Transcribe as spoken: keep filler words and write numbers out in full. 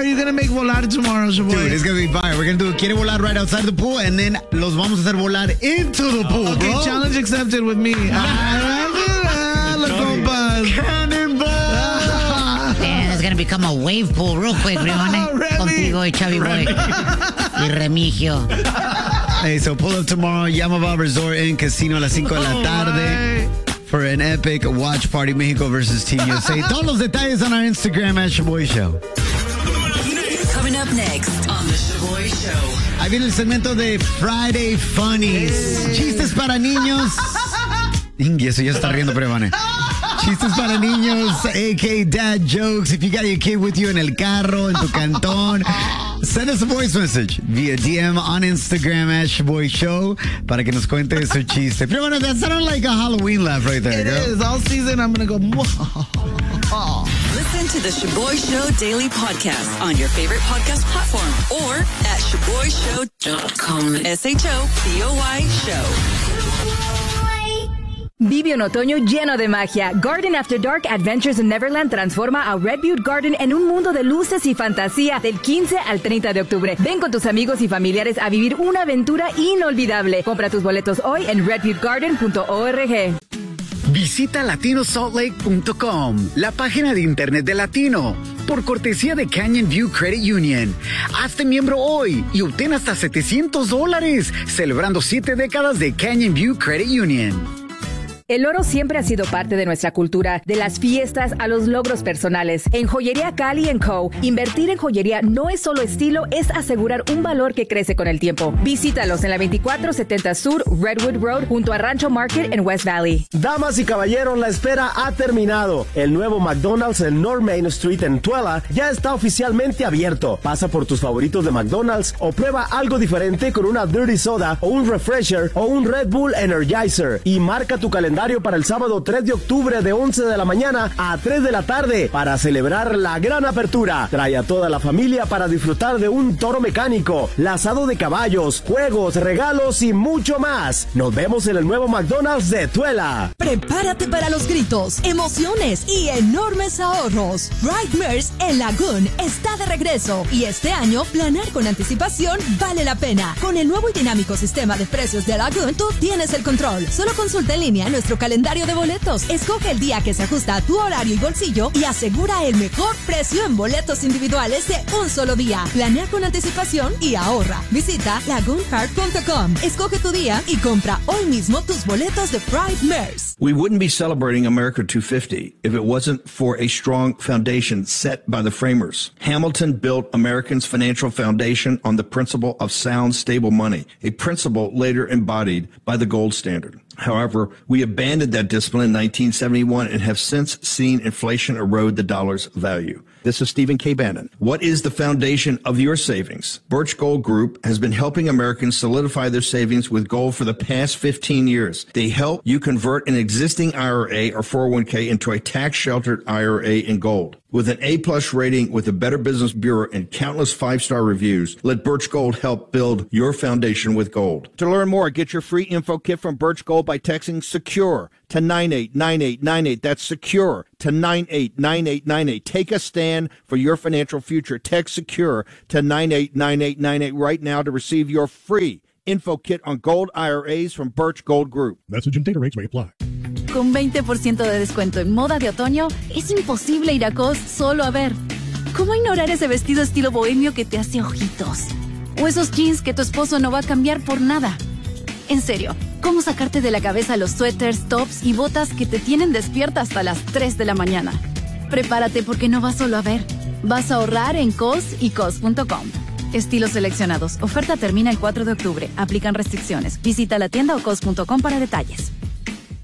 you going to make volar tomorrow, Shaboy? Dude, it's going to be fire. We're going to do Quiere Volar right outside the pool, and then los vamos a hacer volar into the pool, okay, bro. Okay, challenge accepted with me. La compas. Cannonball. Man, it's going to become a wave pool real quick, Rione. Contigo y Chavi Boy. Y Remigio. Hey, so pull up tomorrow, Yamava Resort and Casino a las cinco de la tarde. For an epic watch party, Mexico versus Team U S A. Todos los detalles on our Instagram at Shaboy Show. Coming up next on The Shaboy Show. Ahí viene el segmento de Friday Funnies. Chistes para niños. Y eso ya está riendo, pero Vane. Chistes para niños, a k a dad jokes. If you got your kid with you en el carro, en tu cantón, send us a voice message via D M on Instagram at Shaboy Show para que nos cuente su chiste. Pero bueno, that sounded like a Halloween laugh right there, It girl. is. All season, I'm going to go... Listen to the Shaboy Show Daily Podcast on your favorite podcast platform or at shaboy show dot com. S H O B O Y Show. Vive un otoño lleno de magia. Garden After Dark Adventures in Neverland transforma a Red Butte Garden en un mundo de luces y fantasía del quince al treinta de octubre. Ven con tus amigos y familiares a vivir una aventura inolvidable. Compra tus boletos hoy en red butte garden punto org. Visita latino salt lake punto com, la página de internet de Latino, por cortesía de Canyon View Credit Union. Hazte miembro hoy y obtén hasta setecientos dólares, celebrando siete décadas de Canyon View Credit Union. El oro siempre ha sido parte de nuestra cultura, de las fiestas a los logros personales. En Joyería Cali and Co, invertir en joyería no es solo estilo, es asegurar un valor que crece con el tiempo. Visítalos en la veinticuatro setenta Sur Redwood Road junto a Rancho Market en West Valley. Damas y caballeros, la espera ha terminado. El nuevo McDonald's en North Main Street en Tuela ya está oficialmente abierto. Pasa por tus favoritos de McDonald's o prueba algo diferente con una Dirty Soda o un Refresher o un Red Bull Energizer y marca tu calendario para el sábado tres de octubre de once de la mañana a tres de la tarde para celebrar la gran apertura. Trae a toda la familia para disfrutar de un toro mecánico, lazado de caballos, juegos, regalos y mucho más. Nos vemos en el nuevo McDonald's de Tuela. Prepárate para los gritos, emociones y enormes ahorros. Brightmares en Lagoon está de regreso y este año planear con anticipación vale la pena. Con el nuevo y dinámico sistema de precios de Lagoon, tú tienes el control. Solo consulta en línea nuestro calendario de boletos. Escoge el día que se ajusta a tu horario y bolsillo y asegura el mejor precio en boletos individuales de un solo día. Planea con anticipación y ahorra. Visita lagoon card punto com. Escoge tu día y compra hoy mismo tus boletos de Pride Mares. We wouldn't be celebrating America two fifty if it wasn't for a strong foundation set by the framers. Hamilton built Americans' financial foundation on the principle of sound, stable money, a principle later embodied by the gold standard. However, we abandoned that discipline in nineteen seventy-one and have since seen inflation erode the dollar's value. This is Stephen K. Bannon. What is the foundation of your savings? Birch Gold Group has been helping Americans solidify their savings with gold for the past fifteen years. They help you convert an existing I R A or four oh one k into a tax-sheltered I R A in gold. With an A-plus rating with the Better Business Bureau and countless five-star reviews, let Birch Gold help build your foundation with gold. To learn more, get your free info kit from Birch Gold by texting SECURE to nine eight nine eight nine eight. That's SECURE to nine eight nine eight nine eight. Take a stand for your financial future. Text SECURE to nine eight nine eight nine eight right now to receive your free info kit on gold I R As from Birch Gold Group. Message and data rates may apply. Con veinte por ciento de descuento en moda de otoño, es imposible ir a Cos solo a ver. ¿Cómo ignorar ese vestido estilo bohemio que te hace ojitos? O esos jeans que tu esposo no va a cambiar por nada. En serio, ¿cómo sacarte de la cabeza los suéteres, tops y botas que te tienen despierta hasta las tres de la mañana? Prepárate porque no vas solo a ver. Vas a ahorrar en Cos y Cos punto com. Estilos seleccionados. Oferta termina el cuatro de octubre. Aplican restricciones. Visita la tienda o cos punto com para detalles.